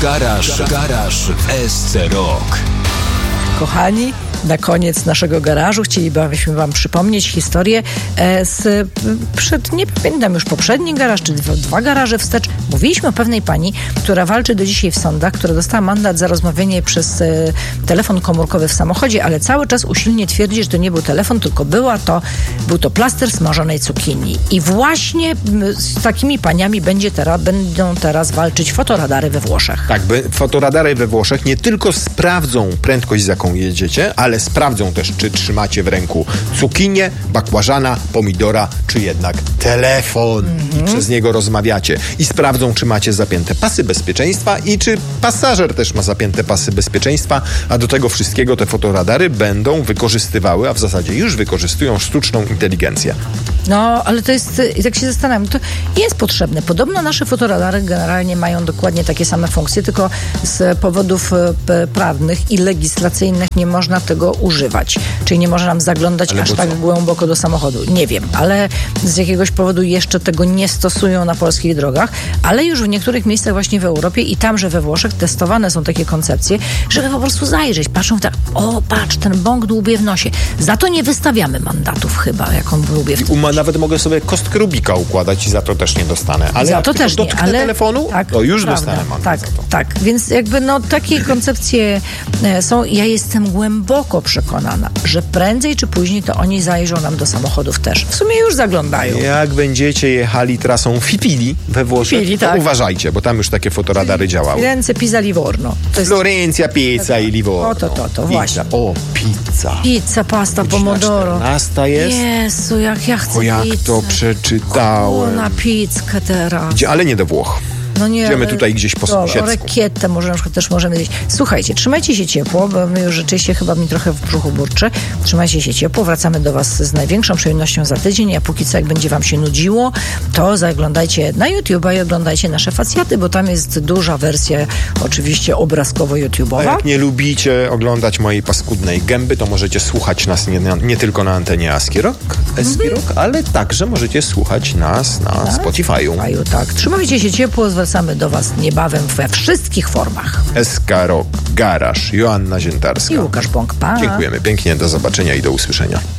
Garaż w SC Rock. Kochani, na koniec naszego garażu chcielibyśmy wam przypomnieć historię nie pamiętam już poprzedni garaż, czy dwa garaże wstecz. Mówiliśmy o pewnej pani, która walczy do dzisiaj w sądach, która dostała mandat za rozmawianie przez telefon komórkowy w samochodzie, ale cały czas usilnie twierdzi, że to nie był telefon, tylko był to plaster smażonej cukinii. I właśnie z takimi paniami będą teraz walczyć fotoradary we Włoszech. Tak, fotoradary we Włoszech nie tylko sprawdzą prędkość, z jaką jedziecie, ale sprawdzą też, czy trzymacie w ręku cukinię, bakłażana, pomidora, czy jednak telefon i przez niego rozmawiacie. I sprawdzą, czy macie zapięte pasy bezpieczeństwa i czy pasażer też ma zapięte pasy bezpieczeństwa, a do tego wszystkiego te fotoradary będą wykorzystywały, a w zasadzie już wykorzystują sztuczną inteligencję. No, ale to jest, tak się zastanawiam, to jest potrzebne. Podobno nasze fotoradary generalnie mają dokładnie takie same funkcje, tylko z powodów prawnych i legislacyjnych nie można tego używać. Czyli nie można nam zaglądać tak głęboko do samochodu. Nie wiem, ale z jakiegoś powodu jeszcze tego nie stosują na polskich drogach, ale już w niektórych miejscach właśnie w Europie i tamże we Włoszech testowane są takie koncepcje, żeby po prostu zajrzeć. Patrzą tak, patrz, ten bąk dłubie w nosie. Za to nie wystawiamy mandatów chyba, jak on dłubie w nosie. Nawet mogę sobie kostkę Rubika układać i za to też nie dostanę. Ale za to też nie, ale telefonu, tak, to już prawda, dostanę mandat za to. Tak, więc jakby takie koncepcje są. Ja jestem głęboko przekonana, że prędzej czy później to oni zajrzą nam do samochodów też. W sumie już zaglądają. Jak będziecie jechali trasą Fipili we Włoszech, to uważajcie, bo tam już takie fotoradary działały. Firenze, Pisa, Livorno. Florencja, Pisa i Livorno. To właśnie. Pizza. Pizza, pasta, pomodoro. 14 jest. Jezu, jak ja chcę jak pizzę. to przeczytałem. Na pizzkę teraz. Ale nie do Włoch. No nie, idziemy tutaj gdzieś po sąsiedztwu. Orekietę może na przykład też możemy zjeść. Słuchajcie, trzymajcie się ciepło, bo my już rzeczywiście chyba mi trochę w brzuchu burczy. Trzymajcie się ciepło, wracamy do was z największą przyjemnością za tydzień, a póki co jak będzie wam się nudziło, to zaglądajcie na YouTube'a i oglądajcie nasze facjaty, bo tam jest duża wersja oczywiście obrazkowo-YouTube'owa. A jak nie lubicie oglądać mojej paskudnej gęby, to możecie słuchać nas nie tylko na antenie ASCII Rock, ale także możecie słuchać nas na Spotify'u. Tak, trzymajcie się ciepło, wracamy do was niebawem we wszystkich formach. SK Rock, Garaż, Joanna Ziętarska I Łukasz Bąk. Pa. Dziękujemy pięknie, do zobaczenia i do usłyszenia.